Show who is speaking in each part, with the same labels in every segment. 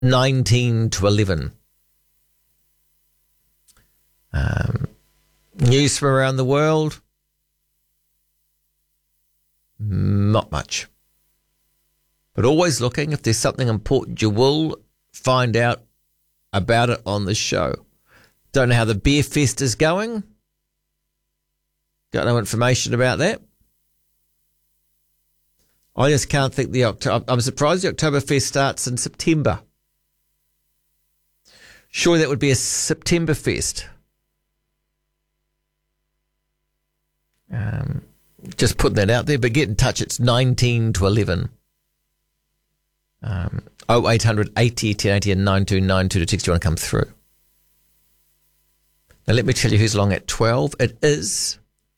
Speaker 1: 19 to 11. News from around the world? Not much. But always looking. If there's something important, you will find out about it on the show. Don't know how the Beer Fest is going. Got no information about that. I just can't think I'm surprised the Oktoberfest starts in September. Surely that would be a September fest. Just putting that out there, but get in touch. It's 19 to 11. 0800 80 1080 and 9292 to text you want to come through. Now let me tell you who's along at 12. It is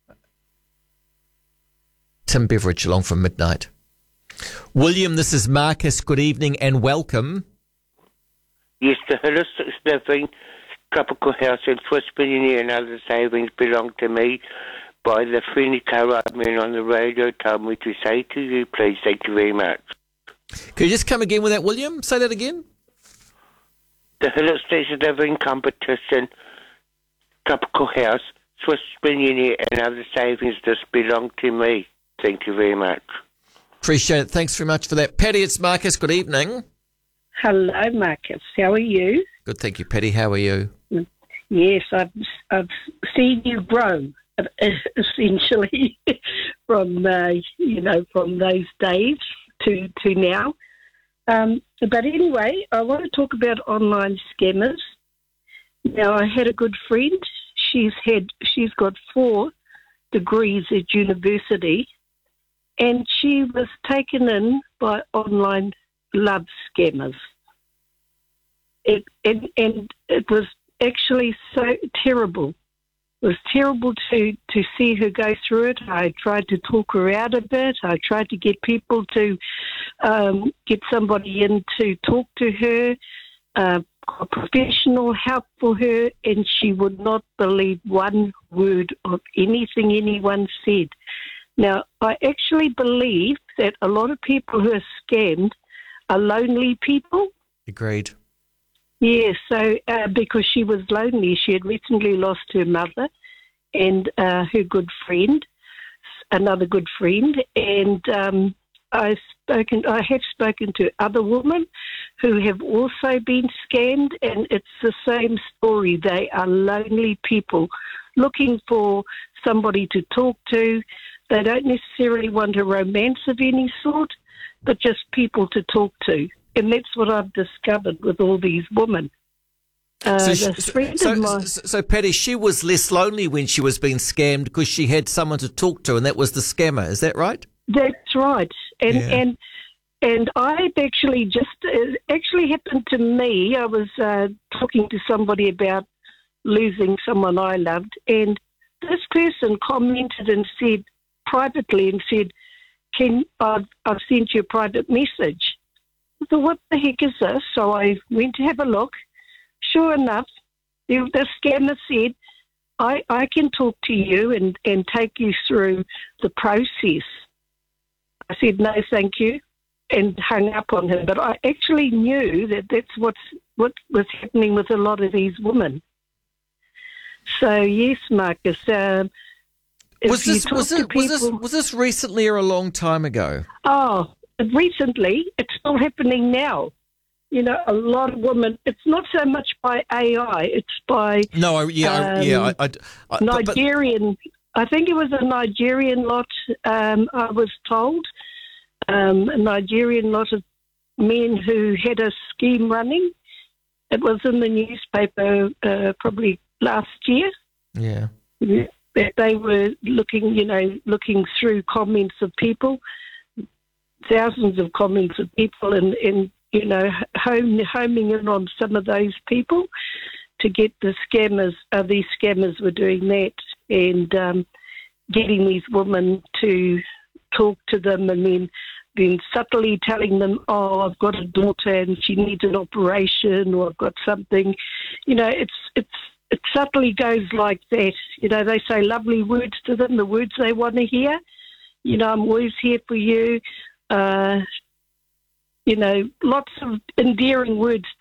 Speaker 1: Tim Beveridge along from midnight. William, this is Marcus. Good evening and welcome.
Speaker 2: Yes, the holistic living, tropical house and Swiss Millionaire and other savings belong to me. By the friendly car man on the radio told me to say to you, please. Thank you very much.
Speaker 1: Could you just come again with that, William? Say that again.
Speaker 2: The holistic living competition, tropical house, Swiss Millionaire and other savings just belong to me. Thank you very much.
Speaker 1: Appreciate it. Thanks very much for that. Patty, it's Marcus. Good evening.
Speaker 3: Hello, Marcus. How are you?
Speaker 1: Good, thank you, Patty. How are you?
Speaker 3: Yes, I've seen you grow, essentially, from from those days to now. But anyway, I want to talk about online scammers. Now, I had a good friend. She's got 4 degrees at university, and she was taken in by online love scammers. It was actually so terrible. It was terrible to see her go through it. I tried to talk her out of it. I tried to get people to get somebody in to talk to her, professional help for her, and she would not believe one word of anything anyone said. Now, I actually believe that a lot of people who are scammed are lonely people.
Speaker 1: Agreed.
Speaker 3: Yes, so because she was lonely, she had recently lost her mother and her good friend, another good friend, and I have spoken to other women who have also been scammed, and it's the same story. They are lonely people looking for somebody to talk to. They don't necessarily want a romance of any sort, but just people to talk to. And that's what I've discovered with all these women.
Speaker 1: So, Patty, she was less lonely when she was being scammed because she had someone to talk to, and that was the scammer. Is that right?
Speaker 3: That's right. And I've actually actually happened to me. I was talking to somebody about losing someone I loved, and this person commented and said privately and said, I've sent you a private message. I thought, what the heck is this? So I went to have a look. Sure enough, the scammer said, I can talk to you and take you through the process. I said, no, thank you, and hung up on him. But I actually knew that that's what was happening with a lot of these women. So, yes, Marcus,
Speaker 1: was this recently or a long time ago?
Speaker 3: Oh, recently. It's still happening now. You know, a lot of women. It's not so much by AI. It's by Nigerian. I think it was a Nigerian lot. I was told a Nigerian lot of men who had a scheme running. It was in the newspaper probably last year.
Speaker 1: Yeah.
Speaker 3: That they were looking through comments of people, thousands of comments of people, and homing in on some of those people to get the scammers. These scammers were doing that and getting these women to talk to them, and then subtly telling them, oh, I've got a daughter and she needs an operation, or I've got something. You know, it subtly goes like that. You know, they say lovely words to them, the words they want to hear. You know, I'm always here for you. lots of endearing words